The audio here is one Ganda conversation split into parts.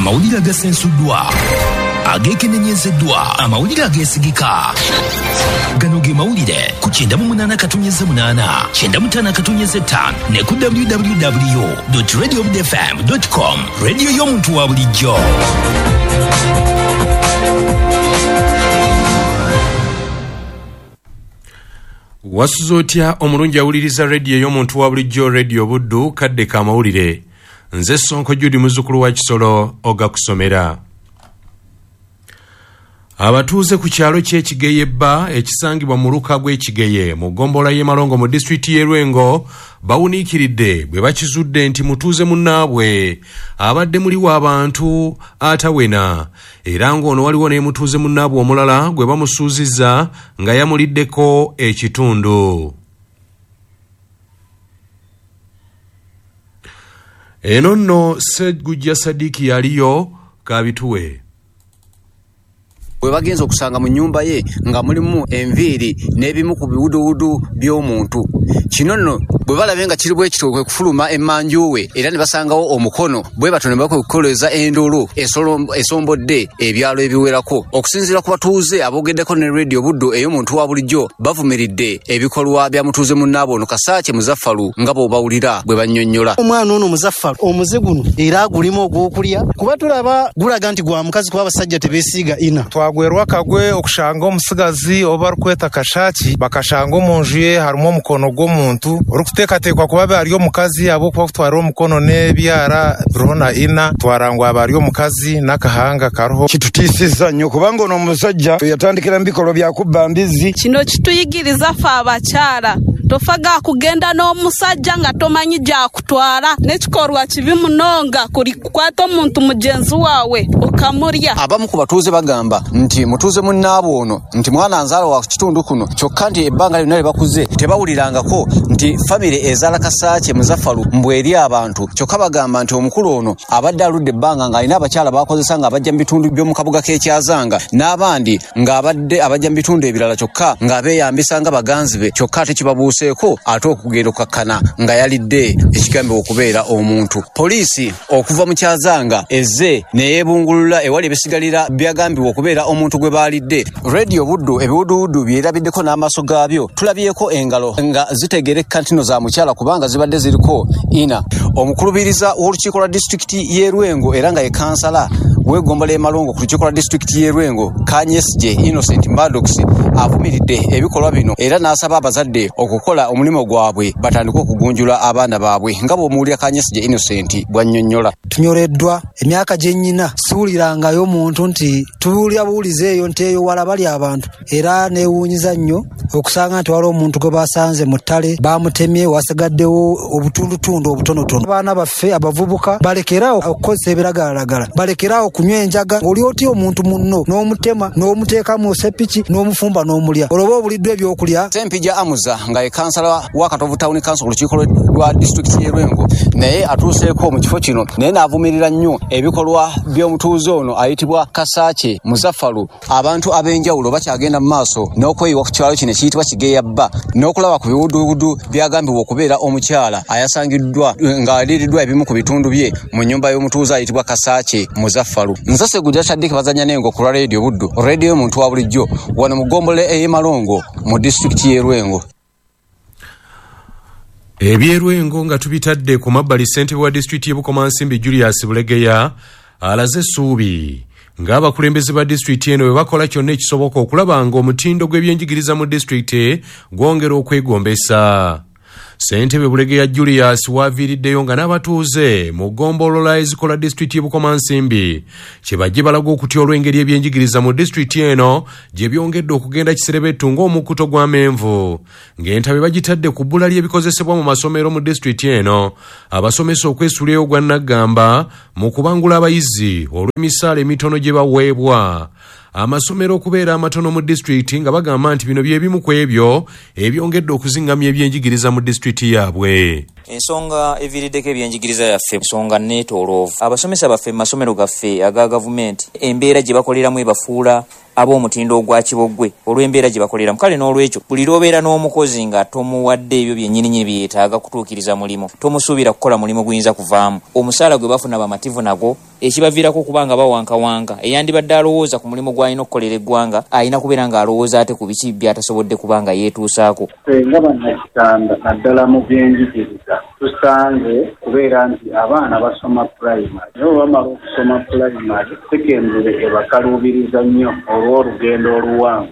amawulire agasensuddwa, agekenenyezeddwa, amawulire ageesigika. Gano ge mawulire ku 98.8, 95.5 ne ku www.radiobudfm.com. Radio y'omuntu wa bulijjo. Wasuzotya omulungi awuliriza radio y'omuntu wa bulijjo Radio Buddu kadde ka mawulire. Nze Sonko Judy muzukulu wa Kisolo ogakusomera. Abatuuze ku kyalo ky'Ekigeye Bba ekisangibwa mu luka gw'Ekigeye mu ggombolola y'e Malongo mu disitulikiti y'e Lwengo bawuniikiridde bwe bakizudde nti mutuuze munnaabwe abadde muliwo abantu atawena, era ng'ono waliwo ne mutuuze munnaabwe omulala gwe bamusuuzizza nga yamuliddeko ekitundu. Eno nno Ssegujja Sadiki yaliyo kabituwe. Bwe bagenza okusanga mu nnyumba ye nga mulimu enviiri n'ebimu ku biwuduwudu by'omuntu. Kino nno bwe balabye nga kiri bwe kityo kwe kufuluma emmanju we era ne basangawo omukono bwe batone bakukoleza endulu esombodde ebyalo ebiwerako. Okusinziira ku batuuze aboogeddeko ne Radio Buddu ey'omuntu wa bulijjo bavumiridde ebikolwa bya mutuuze munnaabwe ono Kasaakye Muzaffalu nga bw'obawulira bwe bannyonnyola. Omwana ono Muzaffalu omuze guno era agulima ogw'okulya kuba tulaba gulaga nti gwa mukazi kuba abasajja tebeesiiga ina. Twagwerwa kagwe okushanga omusigazi oba arikweta Kashaaki bakashanga omu nju ye harimu omukono gw'omuntu orikuteekateekwa kuba bari omukazi ab'okuba kutwara omukono n'ebyara biriho na ina twarangwa bari omukazi n'akahanga kariho. Kitutiisiza nnyo kubanga ono omusajja yatandikira mu bikolwa bya kubba mbizi. Kino kituyigiriza ffe abakyala tofaga kugenda n'omusajja nga tomanyi gyakutwara n'ekikorwa kibi munonga kuli kukwata omuntu mugenzi waawe okamulya. Abamu ku batuuze bagamba nti mutuuze munnaabwe ono nti mwana nzaala wa kitundu kuno kyokka nti ebbanga lyonna lye bakuze tebawulirangako nti famire ezaala Kasaakye Muzaffalu mbweri abantu, kyokka bagamba nti omukulu ono abadde aludde ebbanga ng'alina abakyala bakozesa nga abajja mu bitundu by'omu kabuga k'ekyazanga n'abandi ng'abadde abajja mu bitundu ebirala kyokka ng'abeeyambisa nga baganzi be, kyokka ate kibabuuseeko ate okugenda okukakkana nga yalidde ekigambibwa okubeera omuntu. Poliisi okuva mu kyazanga ezze neyeebungulula ewali ebisigalira byagambibwa okubeera omuntu gwe baalidde. Radio Buddu ebiwuduwudu byerabiddeko n'amaaso gaabyo tulabyeko engalo nga zitegereka ntino za mukyala kubanga zibadde ziriko ina. Omukulubiriza w'olukiiko lwa disitulikiti y'e Lwengo era nga ye kansala w'eggombolola y'e Malongo ku lukiiko lwa disitulikiti y'e Lwengo Kanyesije Innocent Maddox avumiridde ebikolwa bino era n'asaba abazadde okukola omulimu gwabwe batandike okugunjula abaana baabwe nga bw'omuwulira Kanyesije Innocent bw'annyonnyola. Tunyoleddwa emyaka gye nnyina siwulirangayo muntu nti tuwulira buwulize eyo nti eyo wala bali abantu era neewuunyiza nnyo okusanga nti waliwo omuntu gwe basanze mu ttale bamutemye wasigaddewo obutundutundu obutonotono. Abaana baffe abavubuka balekeraawo okukozesa ebiragalalagala, balekeraawo kunywa enjaga. Oli otya omuntu munno n'omutema n'omuteekamu seppiki n'omufumba n'omulya olwoba obuliddwa ebyokulya. Sempija Amuza nga ye kansala wa Katovu Town Council ku lukiiko lwa disitulikiti y'e Lwengo naye atuuseeko mu kifo kino naye n'avumirira nnyo ebikolwa by'omutuuze ono ayitibwa Kasaakye Muzaffalu. Abantu ab'enjawulo bakyagenda mu maaso n'okweyiwa ku kyalo kino ekiyitibwa Kigeya Bba n'okulaba ku biwuduwudu byagambibwa okubeera omukyala ayasangiddwa ng'aliiriddwa ebimu ku bitundu bye mu nnyumba y'omutuuze ayitibwa Kasaakye Muzaffalu. Nze Ssegujja Sadiki bazanya n'engo ku lwa Radio Buddu, radio y'omuntu wa bulijjo wano mu ggombolola ey'e Malongo mu disitulikiti y'e Lwengo. Eby'e Lwengo nga tubitadde ku mabbali ssentebe wa disitulikiti y'e Bukomansimbi Julius Bulegeya alaze essuubi ng'abakulembeze ba disitulikiti eno bwe bakola kyonna ekisoboka okulaba ng'omutindo gw'ebyenjigiriza mu disitulikiti gwongera okwegombesa. Ssentebe Bulegeya Julius waaviiriddeyo nga n'abatuuze mu ggombolola ezikola disitulikiti y'e Bukomansimbi kye bajje balaga okutya olw'engeri ebyenjigiriza mu disitulikiti eno gye byongedde okugenda kiserebettu ng'omukuto gw'amenvu, ng'entabe bagitadde ku bbula ly'ebikozesebwa mu masomero mu disitulikiti eno, abasomesa okwesuulayo gwa naggamba mu kubangula abayizi olw'emisaala emitono gye baweebwa. Amasomero okubeera amatono mu disitulikiti nga bagamba nti bino bye bimu ku ebyo ebyongedde okuzingamya ebyenjigiriza mu disitulikiti yaabwe. Ensonga eviiriddeko ebyenjigiriza yaffe nsonga neetooloovu. Abasomesa baffe mu masomero gaffe aga gavumenti embeera gye bakoleramu ebafuula ab'omutindo ogwa kibogwe olw'embeera gye bakoleramu. Kale n'olwekyo buli lw'obeera n'omukozi nga tomuwadde ebyo byennyini byetaaga kutuukiriza mulimu, tomusuubira kukola mulimu guyinza kuvaamu, omusaala gwe bafuna bamativu nagwo ekibaviirako kubanga bawankawanga eyandibadde alowooza ku mulimu gw'alina okukolera eggwanga alina kubeera ng'alowooza ate ku biki by'atasobodde kubanga yeetuusaako. Nga bannakitanda naddala mu byenjigiriza tusanze kubeera nti abaana basoma pulayimale naye bamala okusoma pulayimale sekendule ebakaluubiriza nnyo olw'olugendo oluwanvu.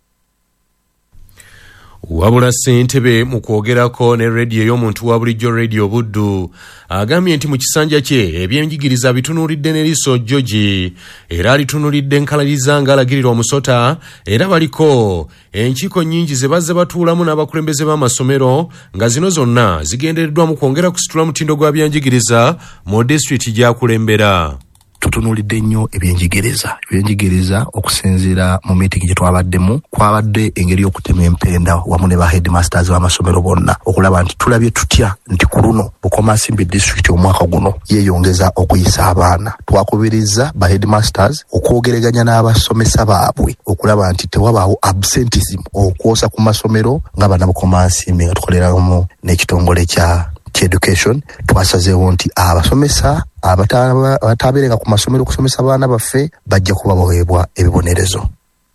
wabula ssentebe mu kwogerako ne rediyo ey'omuntu wa bulijjo rediyo Buddu agambye nti mu kisanja kye ebyenjigiriza bitunuulidde ne liiso George era alitunulidde nkalaliza ng'alagirira omusota era baliko enkiiko nnyingi ze bazze batuulamu n'abakulembeze b'amasomero nga zino zonna zigendereddwa mu kwongera kusitula mutindo gwa byenjigiriza mu disitulikiti gy'akulembera. tutunulidde nnyo ebyenjigiriza okusinziira mu meeting gye twabaddemu kwabadde engeri y'okutema empenda wamu ne ba headmasters b'amasomero bonna okulaba nti tulabye tutya nti ku luno Bukomansimbi district omwaka guno yeeyongeza okuyisa abaana. Twakubiriza ba headmasters okwogeraganya n'abasomesa baabwe okulaba nti tewabaawo absenteeism okwosa ku masomero nga bana Bukomansimbi nga tukoleramu n'ekitongole kya education. Twasazeewo nti abasomesa abatabeerenga ku masomero okusomesa abaana baffe bajja kuba baweebwa ebibonerezo.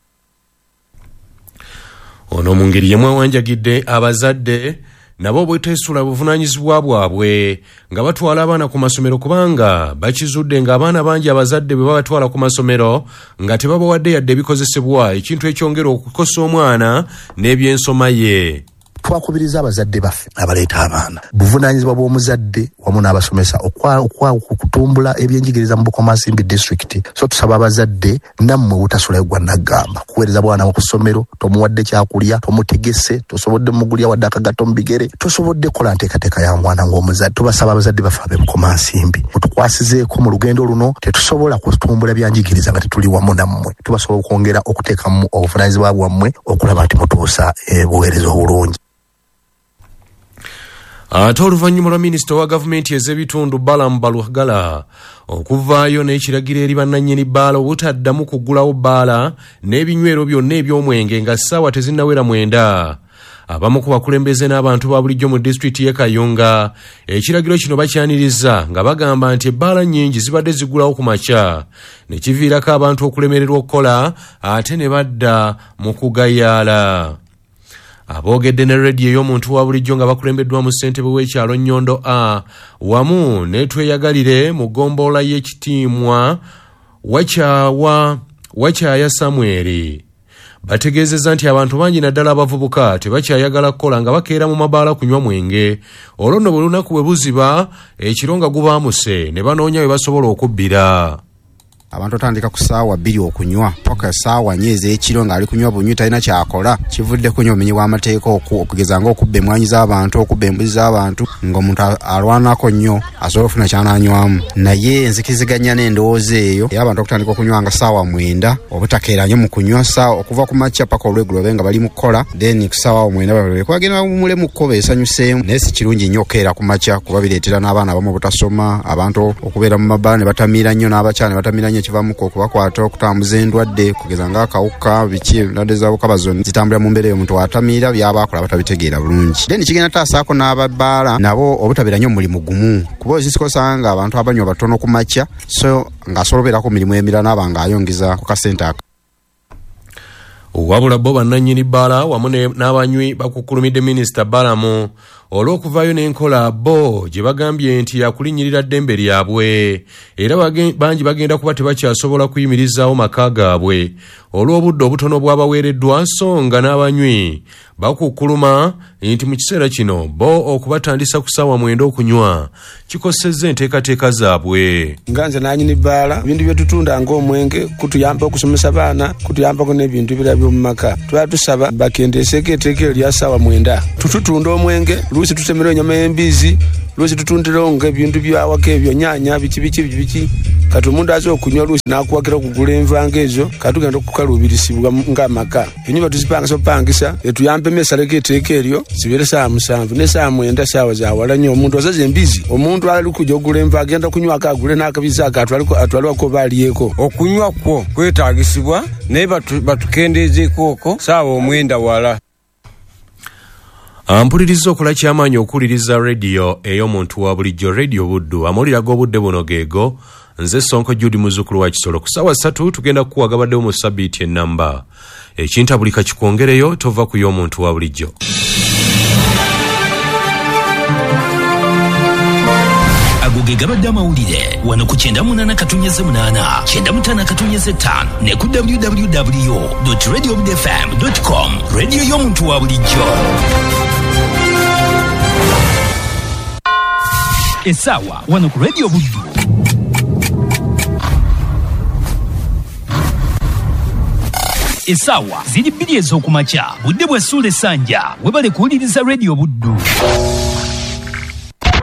Ono mu ngeri yemu awanjagidde abazadde nabo bweteesula buvunaanyizibwa bwabwe nga batwala abaana ku masomero kubanga bakizudde ng'abaana bangi abazadde bwe babatwala ku masomero nga tebabawadde yadde ebikozesebwa ekintu ekyongera okukosa omwana n'ebyensoma ye. Twakubiriza abazadde baffe abaleeta abaana buvunaanyizibwa bw'omuzadde wamu n'abasomesa okutumbula ebyenjigiriza mu Bukomansimbi district. So tusaba abazadde nammwe butasulayo gwa naggamba kuweereza bwana mu kusomero tomuwadde kyakulya tomutegese tosobodde mugulya wadde akagato mu bigere tosobodde kola nteekateeka ya mwana ng'omuzadde. Tubasaba abazadde baffe ab'e Bukomansimbi mutukwasizeeko mu lugendo luno tetusobola kutumbula byanjigiriza nga tetuli wamu nammwe. Tubasobola okwongera okuteekamu obuvunaanyizibwa bwammwe okulaba nti mutuusa buweereza obulungi. Ate oluvannyuma lwa minisita wa gavumenti ez'ebitundu Balaam Baluhagala okuvaayo n'ekiragiro eri bannannyini bbaala obutaddamu kuggulawo bbaala n'ebinywero byonna eby'omwenge nga ssaawa tezinnawera 9. Abamu ku bakulembeze n'abantu ba bulijjo mu disitulikiti y'e Kayunga ekiragiro kino bakyaniriza nga bagamba nti ebbaala nnyingi zibadde ziggulawo ku makya ne kiviirako abantu okulemererwa okukola ate ne badda mu kugayaala. Aboogedde ne rediyo ey'omuntu wa bulijjo nga bakulembeddwa mu ssentebe w'ekyalo Nnyondo A wamu n'etweyagalire mu ggombolola y'ekitiimwa Wakyaya Samweri bategeezezza nti abantu bangi naddala abavubuka tebakyayagala kukola nga bakeera mu mabaala kunywa mwenge olwo nno buli lunaku bwe buziba ekiro nga gubaamuse ne banoonya we basobola okubbira. Abantu atandika ku ssaawa 2 okunywa paka ssaawa 4 ez'ekiro ng'ali kunywa bunywi talina kyakola kivudde ku obumenyi bw'amateeka okugeza ng'okubba emmwanyi z'abantu okubba embuzi z'abantu ng'omuntu alwanako nnyo asobola ofuna kyanaanywamu. Naye enzikiziganya n'endowooza eyo ey'abantu okutandika okunywa nga ssaawa 9 obutakeera nnyo mu kunywa ssaawa okuva ku makya paka olweggulo babe nga bali mu kukola then ku ssaawa 9 bagenda bawumule mu kkubo esanyuseemu. Naye si kirungi nnyo okukeera ku makya kuba bireetera n'abaana abamu obutasoma abantu okubeera mu mabaala ne batamiira nnyo n'abakyala ne batamiira nnyo kivamuko okubakwata okutambuza endwadde kugeza ng'akawuka biki endwadde z'abukabazo zitambula mu mbeera y'omuntu atamiira by'abaakola batabitegeera bulungi. Then kigenda taasaako n'ababbaala nabo obutabeera nnyo mulimu gumu kuba ozisikosanga abantu abanywa batono ku makya so ng'asobola obeerako mirimu emirala n'aba ng'ayongeza ku kasente ako. Wabula bo bannannyini bbaala wamu n'abanywi bakukkulumidde minisita Balamu olw'okuvaayo n'enkola bo gye bagambye nti yakulinnyirira ddembe lyabwe era bangi bagenda kuba tebakyasobola kuyimirizaawo maka gaabwe olw'obudde obutono bwabaweereddwa so nga n'abanywi bakukkuluma nti mu kiseera kino bo okubatandisa ku ssaawa 9 okunywa kikosezza enteekateeka zaabwe. Nga nze nannyini bbaala ebintu bye tutunda ng'omwenge kutuyamba okusomesa baana kutuyambako n'ebintu ebirala by'omu maka tuba tusaba bakendeeseeko etteeka erya ssaawa 9 tututunda omwenge luusi tusemera ennyama y'embizi luusi tutundirawo ng'ebintu byawaka ebyo nyaanya biki kati omuntu aza okunywa luusi n'akuwakira okugula envanga ezo katugenda okukaluubirisibwa ng'amaka ennyumba tuzipangisa opangisa etuyambemu esaleko etteeka eryo zibeere ssaawa 7 ne ssaawa 9 ssaawa za wala nnyo omuntu azaza embizi omuntu ali kujja okugula enva agenda kunywako agule n'akabizi ako atwalwako oba aliyeko. Okunywa kwo kwetaagisibwa naye batukendeezeeko okwo ssaawa 9 wala. Ampuliriza okola ky'amaanyi okuwuliriza rediyo ey'omuntu wa bulijjo rediyo Buddu amawulire ag'obudde buno geego nze Sonko Judy muzukulu wa Kisolo. Ku ssaawa 3 tugenda kukuwa gabaddewo mu sabbiiti ennamba. Ekintabulika kikwongereyo tova ku y'omuntu wa bulijjo. Agoge gabadde amawulire wano ku 98.8 95.5 ne ku www.radiobudfm.com. Radio y'omuntu wa bulijjo. Essaawa wano ku Radio Buddu. Essaawa ziri 2 ez'okumakya budde bwa Ssuula Essanja webale kuwuliriza Radio Buddu.